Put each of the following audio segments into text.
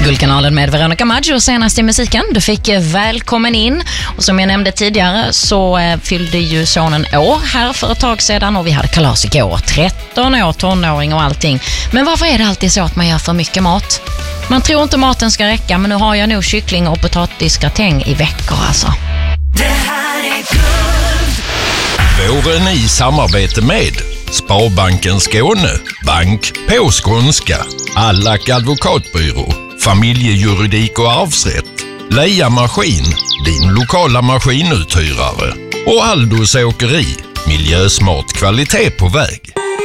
Guldkanalen med Veronica Maggio senast i musiken. Du fick välkommen in. Och som jag nämnde tidigare så fyllde ju sonen år här för ett tag sedan. Och vi hade kalas igår. 13 år, tonåring och allting. Men varför är det alltid så att man gör för mycket mat? Man tror inte maten ska räcka, men nu har jag nog kyckling och potatisgratäng i veckor alltså. Det här är guld. Våren i samarbete med Sparbanken Skåne, bank på skånska, Allack advokatbyrå, familjejuridik och arvsrätt, Leia Maskin, din lokala maskinuthyrare och Aldos åkeri, miljösmart kvalitet på väg.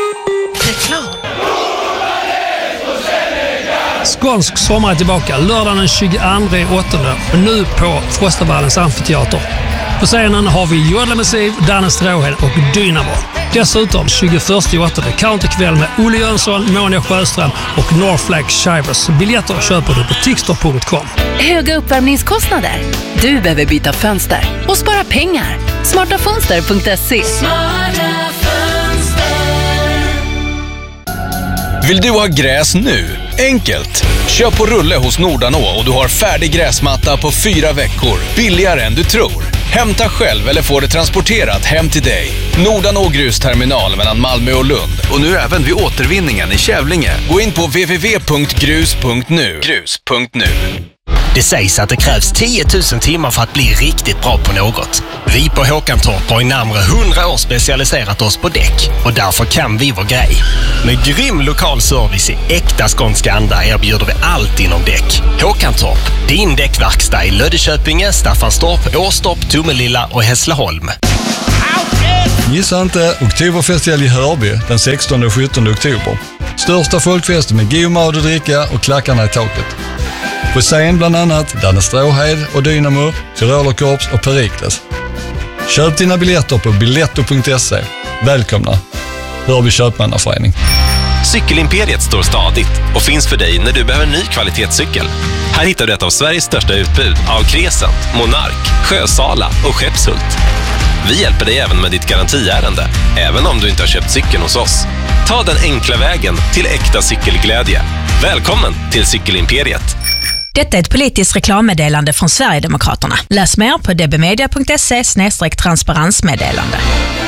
Skånsk sommar är tillbaka lördagen den 22/8 och nu på Frostavallens amfiteater. På scenen har vi Jodla Massiv, Danne Stråhed och Dynamo. Dessutom 21/8 counterkväll med Olle Jönsson, Monia Sjöström och Northflag Shivers. Biljetter köper du på tixter.com. Höga uppvärmningskostnader? Du behöver byta fönster och spara pengar. Smartafönster.se. Smarta fönster. Vill du ha gräs nu? Enkelt! Kör på rulle hos Nordanå och du har färdig gräsmatta på 4 veckor. Billigare än du tror. Hämta själv eller få det transporterat hem till dig. Nordanå grusterminal mellan Malmö och Lund. Och nu även vid återvinningen i Kävlinge. Gå in på www.grus.nu. Grus.nu. Det sägs att det krävs 10 000 timmar för att bli riktigt bra på något. Vi på Håkantorp har i närmare 100 år specialiserat oss på däck och därför kan vi vår grej. Med grym lokal service i äkta skånska anda erbjuder vi allt inom däck. Håkantorp, din däckverkstad i Löddeköpinge, Staffanstorp, Åstorp, Tomelilla och Hässleholm. Gissa inte Oktoberfestival i Hörby den 16 och 17 oktober. Största folkfesten med god mat och dricka och klackarna i taket. På scen bland annat Danne Stråhed och Dynamo, Tyrolerkorps och Perikles. Köp dina biljetter på biletto.se. Välkomna! Hörby köpmannaförening. Cykelimperiet står stadigt och finns för dig när du behöver en ny kvalitetscykel. Här hittar du ett av Sveriges största utbud av Crescent, Monark, Sjösala och Skeppshult. Vi hjälper dig även med ditt garantiärende, även om du inte har köpt cykeln hos oss. Ta den enkla vägen till äkta cykelglädje. Välkommen till Cykelimperiet. Detta är ett politiskt reklammeddelande från Sverigedemokraterna. Läs mer på dbmedia.se/transparensmeddelande.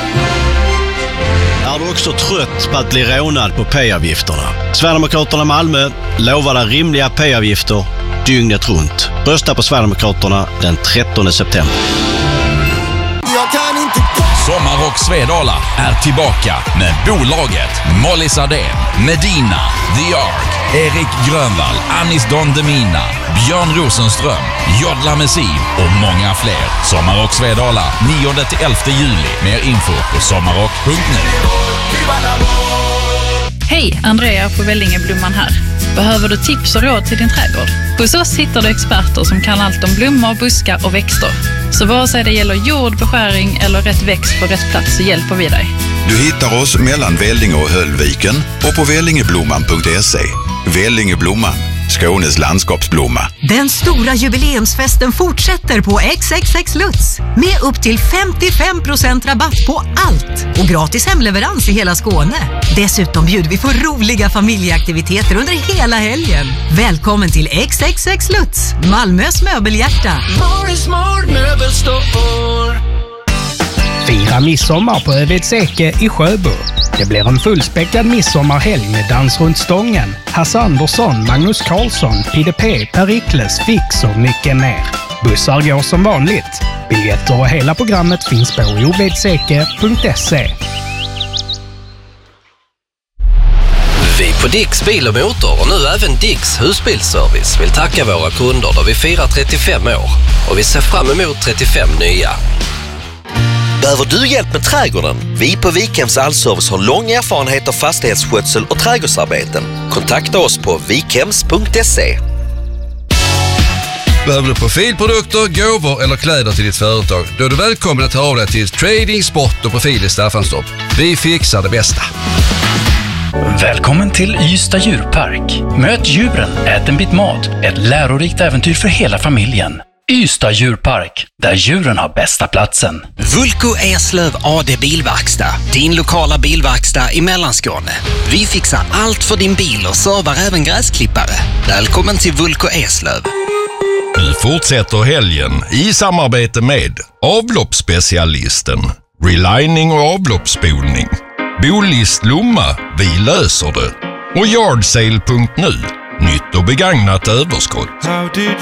Är du också trött på att bli rånad på P-avgifterna? Sverigedemokraterna Malmö lovar dig rimliga P-avgifter dygnet runt. Rösta på Sverigedemokraterna den 13 september. Sommarrock Svedala är tillbaka med bolaget Molly Sardén, Medina, The Ark, Erik Grönvall, Anis Don Demina, Björn Rosenström, Jodla Massiv och många fler. Sommarrock Svedala 9-11 juli. Mer info på sommarrock.nu. Hej, Andrea på Vellingeblomman här. Behöver du tips och råd till din trädgård? Hos oss hittar du experter som kan allt om blommor, buskar och växter. Så vare sig det gäller jord, beskärning eller rätt växt på rätt plats så hjälper vi dig. Du hittar oss mellan Vellinge och Höllviken och på vellingeblomman.se. Vellingeblomman, Skånes landskapsblomma. Den stora jubileumsfesten fortsätter på XXX Lutz med upp till 55% rabatt på allt och gratis hemleverans i hela Skåne. Dessutom bjuder vi på roliga familjeaktiviteter under hela helgen. Välkommen till XXX Lutz, Malmös möbelhjärta. Fira midsommar på Övedseke i Sjöbo. Det blir en fullspäckad midsommarhelg med dans runt stången, Hasse Andersson, Magnus Karlsson, PDP, Perikles, Fix och mycket mer. Bussar går som vanligt. Biljetter och hela programmet finns på ovedseke.se. Vi på Dicks bil och motor och nu även Dicks husbilsservice vill tacka våra kunder då vi firar 35 år och vi ser fram emot 35 nya. Behöver du hjälp med trädgården? Vi på Vikhems Allservice har lång erfarenhet av fastighetsskötsel och trädgårdsarbeten. Kontakta oss på vikhems.se. Behöver du profilprodukter, gåvor eller kläder till ditt företag? Då är du välkommen att höra av dig till Trading, Sport och Profil i Staffanstorp. Vi fixar det bästa. Välkommen till Ystad djurpark. Möt djuren, ät en bit mat. Ett lärorikt äventyr för hela familjen. Ystad djurpark, där djuren har bästa platsen. Vulko Eslöv AD Bilverkstad, din lokala bilverkstad i Mellanskåne. Vi fixar allt för din bil och servar även gräsklippare. Välkommen till Vulko Eslöv. Nu fortsätter helgen i samarbete med avloppsspecialisten, relining och avloppsspolning, Bolist Lomma, vi löser det, och Yardsale.nu, nytt och begagnat överskott.